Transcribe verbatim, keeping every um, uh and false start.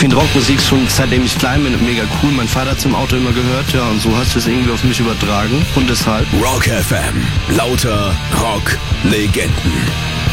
finde Rockmusik schon seitdem ich klein bin mega cool. Mein Vater hat es im Auto immer gehört, ja, und so hast du es irgendwie auf mich übertragen. Und deshalb Rock F M. Lauter Rock-Legenden.